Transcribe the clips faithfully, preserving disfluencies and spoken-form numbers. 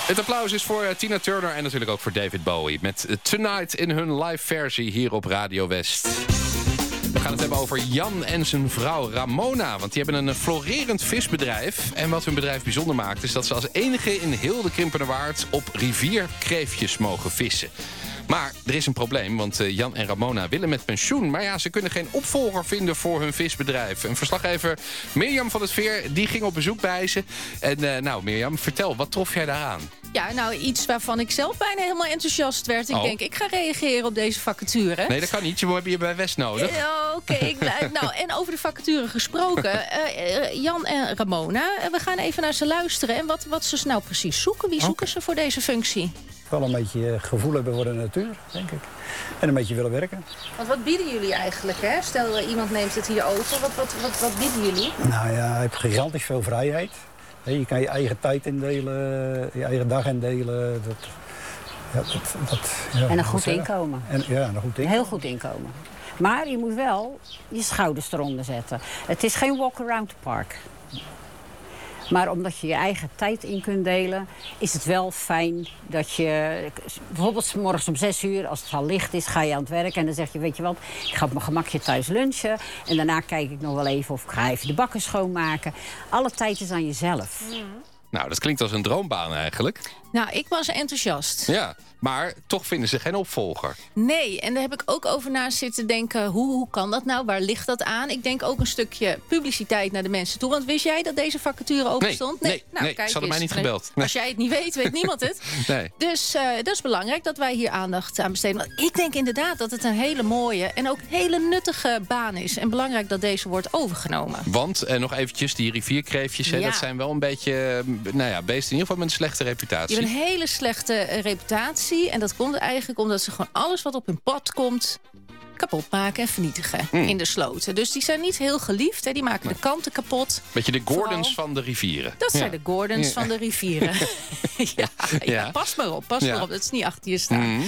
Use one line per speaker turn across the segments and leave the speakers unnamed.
Het applaus is voor uh, Tina Turner en natuurlijk ook voor David Bowie. Met uh, Tonight in hun live versie hier op Radio West. We gaan het hebben over Jan en zijn vrouw Ramona. Want die hebben een florerend visbedrijf. En wat hun bedrijf bijzonder maakt is dat ze als enige in heel de Krimpenerwaard op rivierkreefjes mogen vissen. Maar er is een probleem, want Jan en Ramona willen met pensioen. Maar ja, ze kunnen geen opvolger vinden voor hun visbedrijf. En verslaggever Mirjam van het Veer, die ging op bezoek bij ze. En uh, nou, Mirjam, vertel, wat trof jij daaraan?
Ja, nou, iets waarvan ik zelf bijna helemaal enthousiast werd. Ik
oh.
denk, ik ga reageren op deze vacature.
Nee, dat kan niet. Je hebt je bij West nodig.
Uh, Oké, okay, nou, en over de vacature gesproken. Uh, uh, Jan en Ramona, uh, we gaan even naar ze luisteren. En wat, wat ze nou precies zoeken. Wie zoeken
okay.
ze voor deze functie?
Wel een beetje gevoel hebben voor de natuur, denk ik. En een beetje willen werken.
Want wat bieden jullie eigenlijk, hè? Stel, uh, iemand neemt het hier over. Wat, wat, wat, wat bieden jullie?
Nou ja, je hebt gigantisch veel vrijheid. Je kan je eigen tijd indelen, je eigen dag indelen. Dat, ja, dat, dat, ja,
en een goed inkomen.
En, ja, een goed inkomen.
Heel goed inkomen. Maar je moet wel je schouders eronder zetten. Het is geen walk-around park. Maar omdat je je eigen tijd in kunt delen, is het wel fijn dat je... Bijvoorbeeld 's morgens om zes uur, als het al licht is, ga je aan het werk. En dan zeg je, weet je wat, ik ga op mijn gemakje thuis lunchen. En daarna kijk ik nog wel even of ik ga even de bakken schoonmaken. Alle tijd is aan jezelf.
Mm.
Nou, dat klinkt als een droombaan eigenlijk.
Nou, ik was enthousiast.
Ja, maar toch vinden ze geen opvolger.
Nee, en daar heb ik ook over na zitten denken... Hoe, hoe kan dat nou? Waar ligt dat aan? Ik denk ook een stukje publiciteit naar de mensen toe. Want wist jij dat deze vacature open
nee,
stond?
Nee, nee,
nou,
nee
kijk
ze hadden mij niet
eens.
gebeld. Nee.
Als jij het niet weet, weet niemand het.
Nee.
Dus uh, dat is belangrijk dat wij hier aandacht aan besteden. Want ik denk inderdaad dat het een hele mooie en ook hele nuttige baan is. En belangrijk dat deze wordt overgenomen.
Want, uh, nog eventjes, die rivierkreefjes, hè, ja. dat zijn wel een beetje... nou ja, beesten in ieder geval met een slechte reputatie.
Die hebben een hele slechte reputatie. En dat komt eigenlijk omdat ze gewoon alles wat op hun pad komt kapot maken en vernietigen mm. in de sloten. Dus die zijn niet heel geliefd. Hè. Die maken nee. de kanten kapot.
Beetje de Gordons
Vooral.
van de rivieren.
Dat
ja.
zijn de Gordons ja. van de rivieren. ja, ja, ja, pas maar op, pas ja. maar op. Dat is niet achter je staan. Mm.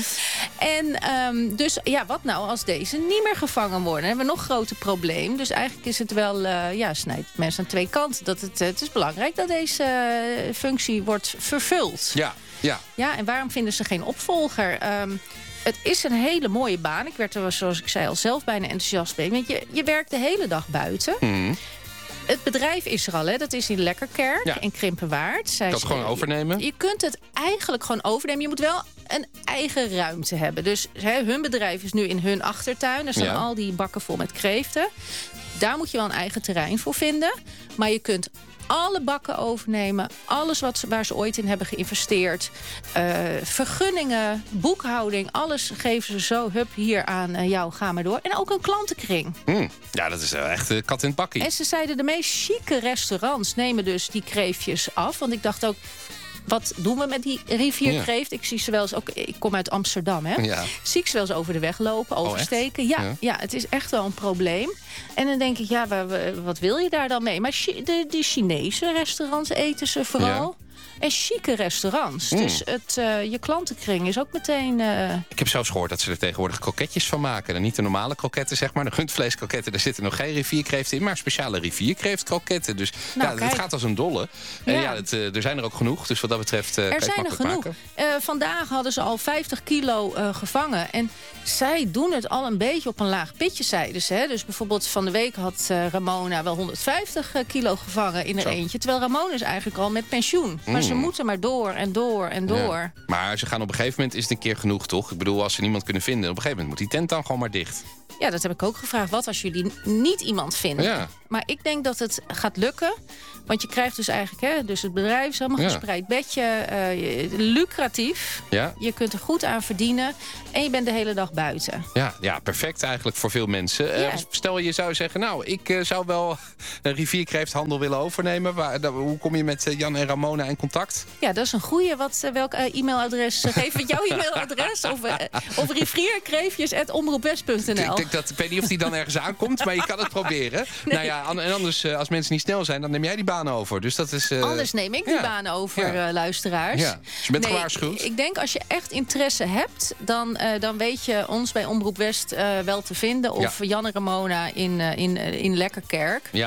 En um, dus, ja, wat nou als deze niet meer gevangen worden? Dan hebben we nog een groter probleem. Dus eigenlijk is het wel, uh, ja, snijdt mensen aan twee kanten. Dat het, het is belangrijk dat deze uh, functie wordt vervuld.
Ja, ja.
Ja, en waarom vinden ze geen opvolger? Um, Het is een hele mooie baan. Ik werd er, zoals ik zei, al zelf bijna enthousiast mee. Want je, je werkt de hele dag buiten. Mm. Het bedrijf is er al, hè. Dat is in Lekkerkerk ja. in Krimpenwaard. Zij
dat gewoon overnemen?
Je, je kunt het eigenlijk gewoon overnemen. Je moet wel een eigen ruimte hebben. Dus hè, hun bedrijf is nu in hun achtertuin. Er staan ja. al die bakken vol met kreeften. Daar moet je wel een eigen terrein voor vinden. Maar je kunt alle bakken overnemen. Alles wat ze, waar ze ooit in hebben geïnvesteerd. Uh, vergunningen, boekhouding. Alles geven ze zo, hup, hier aan uh, jou, ga maar door. En ook een klantenkring.
Mm, ja, dat is echt uh, kat in het bakkie.
En ze zeiden, de meest chique restaurants nemen dus die kreeftjes af. Want ik dacht ook, wat doen we met die rivierkreeft? Ja. Ik zie ze wel eens, ook, ik kom uit Amsterdam, hè? Ja. Zie ik ze wel eens over de weg lopen, oversteken. Oh, ja, ja. ja, het is echt wel een probleem. En dan denk ik, ja, wat wil je daar dan mee? Maar de, die Chinese restaurants eten ze vooral. Ja. En chique restaurants. Mm. Dus het, uh, je klantenkring is ook meteen... Uh...
Ik heb zelfs gehoord dat ze er tegenwoordig kroketjes van maken. En niet de normale kroketten, zeg maar. De rundvleeskroketten, daar zitten nog geen rivierkreeften in. Maar speciale rivierkreeftkroketten. Dus nou, ja, het gaat als een dolle. Ja. En ja, het, uh, er zijn er ook genoeg. Dus wat dat betreft uh,
er zijn er genoeg. Uh, vandaag hadden ze al vijftig kilo uh, gevangen. En zij doen het al een beetje op een laag pitje, zeiden ze. Hè? Dus bijvoorbeeld van de week had uh, Ramona wel honderdvijftig kilo gevangen in er Zo. eentje. Terwijl Ramona is eigenlijk al met pensioen. Mm. Maar ze moeten maar door en door en door. Ja.
Maar ze gaan op een gegeven moment, is het een keer genoeg, toch? Ik bedoel, als ze niemand kunnen vinden, op een gegeven moment moet die tent dan gewoon maar dicht.
Ja, dat heb ik ook gevraagd. Wat als jullie niet iemand vinden? Ja. Maar ik denk dat het gaat lukken. Want je krijgt dus eigenlijk, hè, dus het bedrijf is helemaal ja. gespreid bedje. Uh, lucratief. Ja. Je kunt er goed aan verdienen. En je bent de hele dag buiten.
Ja, ja, perfect eigenlijk voor veel mensen. Ja. Uh, stel je zou zeggen, nou, ik uh, zou wel een rivierkreefthandel willen overnemen. Waar, uh, hoe kom je met uh, Jan en Ramona in contact?
Ja, dat is een goeie. Wat, uh, welk uh, e-mailadres? Uh, geef het jouw e-mailadres. Of, uh, of rivierkreefjes at omroepwest punt n l.
Ik, dat, ik weet niet of die dan ergens aankomt, maar je kan het proberen. Nee. Nou ja, en anders, uh, als mensen niet snel zijn, dan neem jij die baan over. Dus dat is, uh...
Anders neem ik die ja. baan over, ja. uh, luisteraars.
Ja. Dus je bent nee, gewaarschuwd.
Ik denk als je echt interesse hebt, dan, uh, dan weet je ons bij Omroep West uh, wel te vinden. Of ja. Jan en Ramona in, uh, in, uh, in Lekkerkerk.
Ja.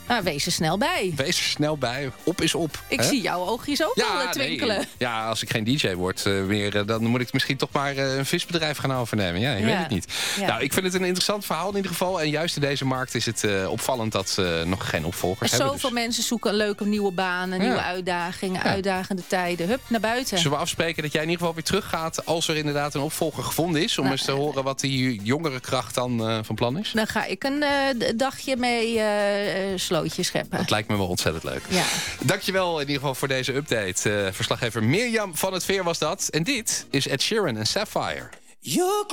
Nou, wees er snel bij.
Wees er snel bij. Op is op.
Ik
hè?
zie jouw oogjes ook
ja,
al twinkelen.
Nee. Ja, als ik geen D J word uh, meer, uh, dan moet ik misschien toch maar uh, een visbedrijf gaan overnemen. Ja, je ja. weet het niet. Ja. Nou, ik vind het een interessant verhaal in ieder geval. En juist in deze markt is het uh, opvallend dat uh, nog geen opvolgers
en
hebben.
Zoveel
Dus.
mensen zoeken een leuke nieuwe banen, nieuwe ja. uitdagingen, ja. uitdagende tijden. Hup, naar buiten.
Zullen we afspreken dat jij in ieder geval weer teruggaat als er inderdaad een opvolger gevonden is? Om nou, eens te horen wat die jongere kracht dan uh, van plan is?
Dan ga ik een uh, dagje mee uh, slootjes scheppen.
Dat lijkt me wel ontzettend leuk.
Ja.
Dankjewel in ieder geval voor deze update. Uh, verslaggever Mirjam van het Veer was dat. En dit is Ed Sheeran en Sapphire.